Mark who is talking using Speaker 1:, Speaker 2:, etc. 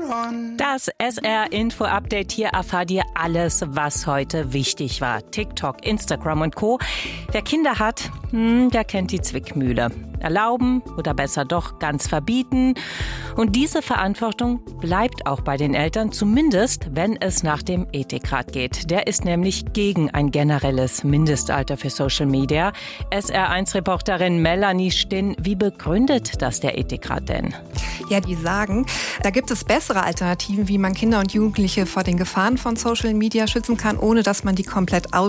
Speaker 1: Das SR-Info-Update. Hier erfahrt ihr alles, was heute wichtig war. TikTok, Instagram und Co. Wer Kinder hat, der kennt die Zwickmühle. Erlauben oder besser doch ganz verbieten. Und diese Verantwortung bleibt auch bei den Eltern, zumindest wenn es nach dem Ethikrat geht. Der ist nämlich gegen ein generelles Mindestalter für Social Media. SR1-Reporterin Melanie Stinn, wie begründet das der Ethikrat denn?
Speaker 2: Ja, die sagen, da gibt es bessere Alternativen, wie man Kinder und Jugendliche vor den Gefahren von Social Media schützen kann, ohne dass man die komplett ausschließt.